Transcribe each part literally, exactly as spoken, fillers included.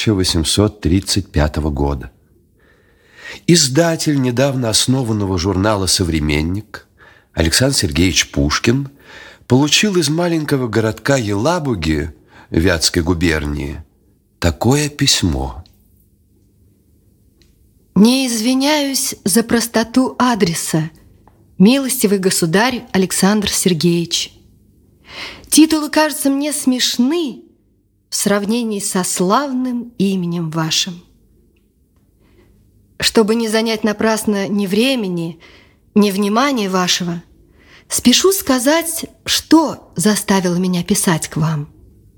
тысяча восемьсот тридцать пятого года. Издатель недавно основанного журнала «Современник» Александр Сергеевич Пушкин получил из маленького городка Елабуги Вятской губернии такое письмо. «Не извиняюсь за простоту адреса, милостивый государь Александр Сергеевич. Титулы кажутся мне смешны в сравнении со славным именем вашим. Чтобы не занять напрасно ни времени, ни внимания вашего, спешу сказать, что заставило меня писать к вам.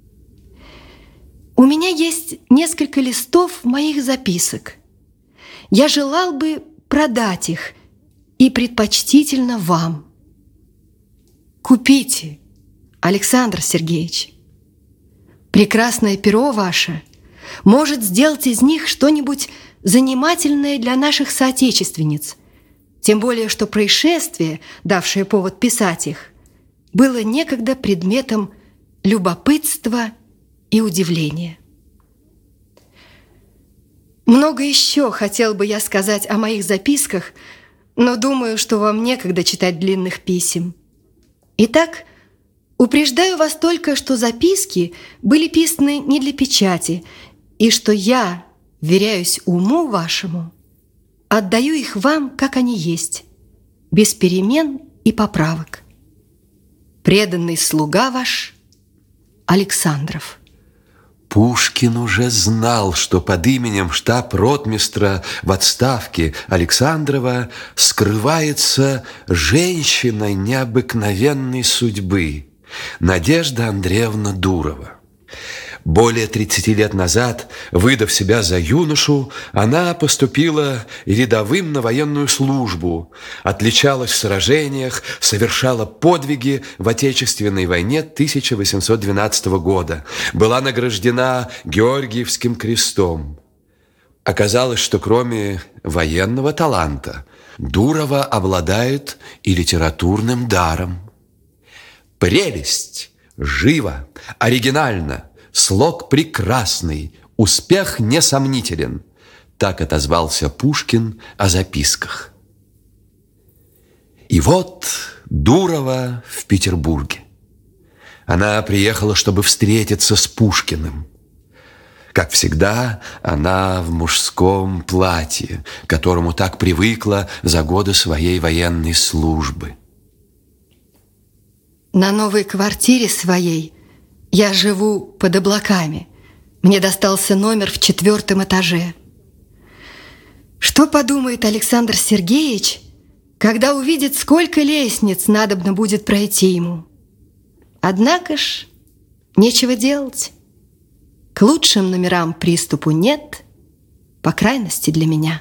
У меня есть несколько листов моих записок. Я желал бы продать их, и предпочтительно вам. Купите, Александр Сергеевич. Прекрасное перо ваше может сделать из них что-нибудь занимательное для наших соотечественниц, тем более что происшествие, давшее повод писать их, было некогда предметом любопытства и удивления. Много еще хотел бы я сказать о моих записках, но думаю, что вам некогда читать длинных писем. Итак, упреждаю вас только, что записки были писаны не для печати, и что я, вверяюсь уму вашему, отдаю их вам, как они есть, без перемен и поправок. Преданный слуга ваш Александров». Пушкин уже знал, что под именем штаб-ротмистра в отставке Александрова скрывается женщина необыкновенной судьбы Надежда Андреевна Дурова. Более тридцати лет назад, выдав себя за юношу, она поступила рядовым на военную службу, отличалась в сражениях, совершала подвиги в Отечественной войне тысяча восемьсот двенадцатого года, была награждена Георгиевским крестом. Оказалось, что кроме военного таланта Дурова обладает и литературным даром. Прелесть, живо, оригинально, слог прекрасный, успех несомнителен. Так отозвался Пушкин о записках. И вот Дурова в Петербурге. Она приехала, чтобы встретиться с Пушкиным. Как всегда, она в мужском платье, к которому так привыкла за годы своей военной службы. На новой квартире своей я живу под облаками. Мне достался номер в четвертом этаже. Что подумает Александр Сергеевич, когда увидит, сколько лестниц надобно будет пройти ему? Однако ж, нечего делать. К лучшим номерам приступу нет, по крайности для меня.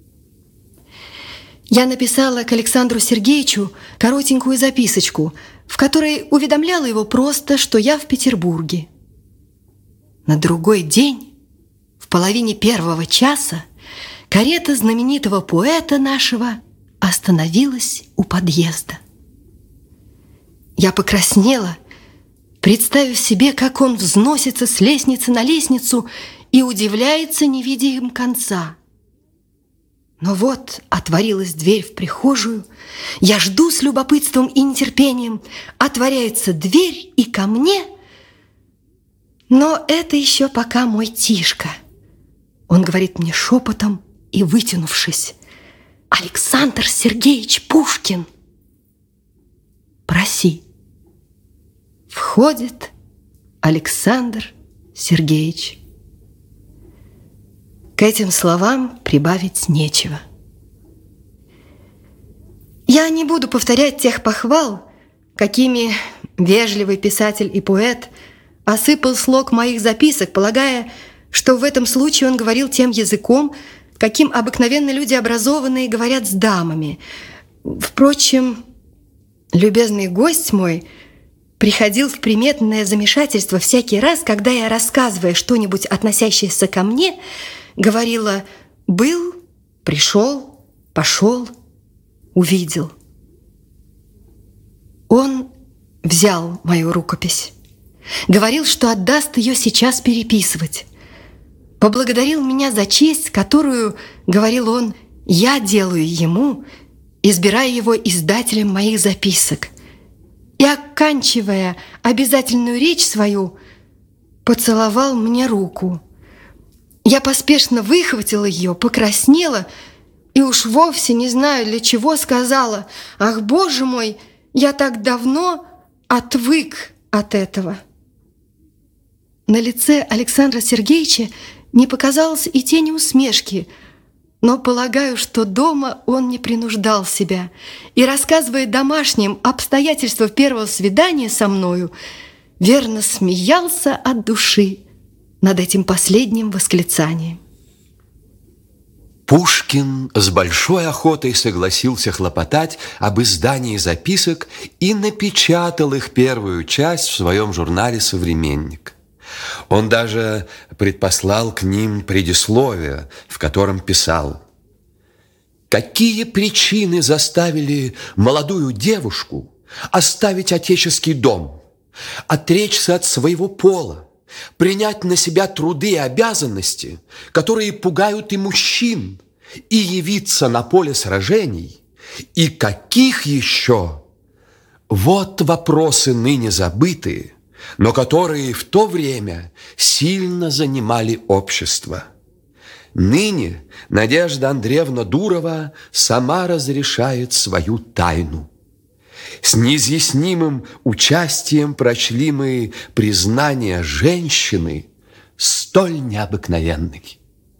Я написала к Александру Сергеевичу коротенькую записочку, в которой уведомляла его просто, что я в Петербурге. На другой день, в половине первого часа, карета знаменитого поэта нашего остановилась у подъезда. Я покраснела, представив себе, как он взносится с лестницы на лестницу и удивляется, не видя им конца. Но вот отворилась дверь в прихожую, я жду с любопытством и нетерпением, отворяется дверь, и ко мне... Но это еще пока мой Тишка. Он говорит мне шепотом и вытянувшись: «Александр Сергеевич Пушкин, проси». Входит Александр Сергеевич. К этим словам прибавить нечего. Я не буду повторять тех похвал, какими вежливый писатель и поэт осыпал слог моих записок, полагая, что в этом случае он говорил тем языком, каким обыкновенно люди образованные говорят с дамами. Впрочем, любезный гость мой приходил в приметное замешательство всякий раз, когда я, рассказывая что-нибудь, относящееся ко мне, говорила: «был, пришел, пошел, увидел». Он взял мою рукопись, говорил, что отдаст ее сейчас переписывать. поблагодарил меня за честь, которую, говорил он, я делаю ему, избирая его издателем моих записок. И, оканчивая обязательную речь свою, поцеловал мне руку. Я поспешно выхватила ее, покраснела и уж вовсе не знаю для чего сказала: «Ах, Боже мой, я так давно отвык от этого». На лице Александра Сергеевича не показалось и тени усмешки, но полагаю, что дома он не принуждал себя и, рассказывая домашним обстоятельства первого свидания со мною, верно смеялся от души над этим последним восклицанием. Пушкин с большой охотой согласился хлопотать об издании записок и напечатал их первую часть в своем журнале «Современник». Он даже предпослал к ним предисловие, в котором писал: «Какие причины заставили молодую девушку оставить отеческий дом, отречься от своего пола, принять на себя труды и обязанности, которые пугают и мужчин, и явиться на поле сражений? И каких еще? Вот вопросы ныне забытые, но которые в то время сильно занимали общество. Ныне Надежда Андреевна Дурова сама разрешает свою тайну. С неизъяснимым участием прочли мы признание женщины столь необыкновенной».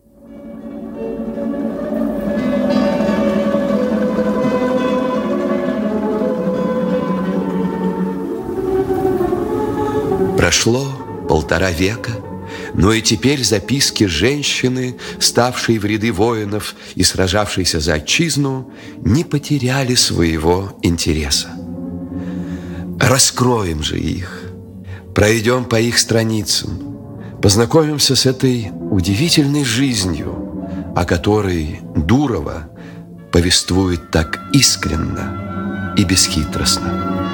Прошло полтора века, но и теперь записки женщины, ставшей в ряды воинов и сражавшейся за отчизну, не потеряли своего интереса. Раскроем же их, пройдем по их страницам, познакомимся с этой удивительной жизнью, о которой Дурова повествует так искренно и бесхитростно.